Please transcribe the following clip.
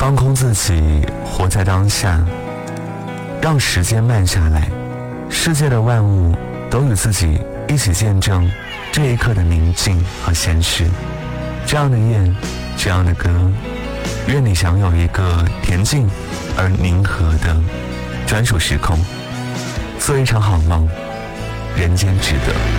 放空自己，活在当下，让时间慢下来，世界的万物都与自己一起见证这一刻的宁静和闲适。这样的夜，这样的歌，愿你享有一个恬静而宁和的专属时空，做一场好梦，人间值得。